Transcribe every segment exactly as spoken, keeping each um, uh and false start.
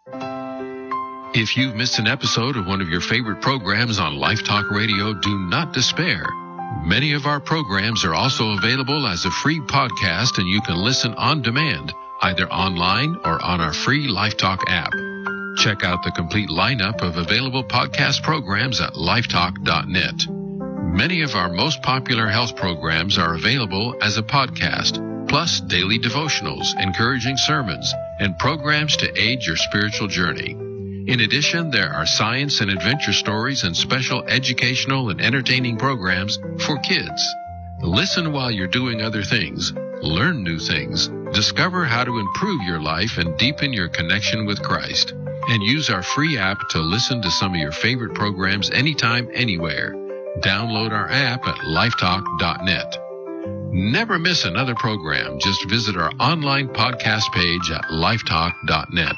If you've missed an episode of one of your favorite programs on Life Talk Radio, do not despair. Many of our programs are also available as a free podcast, and you can listen on demand, either online or on our free Life Talk app. Check out the complete lineup of available podcast programs at lifetalk dot net. Many of our most popular health programs are available as a podcast, plus daily devotionals, encouraging sermons, and programs to aid your spiritual journey. In addition, there are science and adventure stories and special educational and entertaining programs for kids. Listen while you're doing other things, learn new things, discover how to improve your life and deepen your connection with Christ. And use our free app to listen to some of your favorite programs anytime, anywhere. Download our app at lifetalk dot net. Never miss another program. Just visit our online podcast page at lifetalk dot net.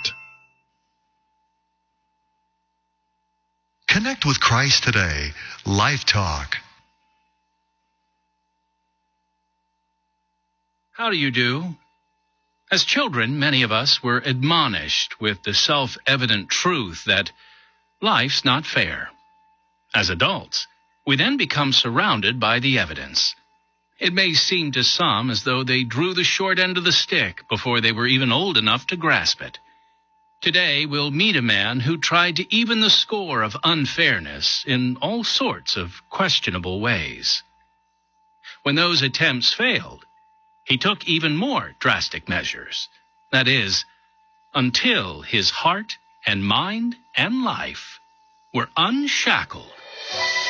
Connect with Christ today. Life Talk. How do you do? As children, many of us were admonished with the self-evident truth that life's not fair. As adults, we then become surrounded by the evidence. It may seem to some as though they drew the short end of the stick before they were even old enough to grasp it. Today, we'll meet a man who tried to even the score of unfairness in all sorts of questionable ways. When those attempts failed, he took even more drastic measures. That is, until his heart and mind and life were unshackled.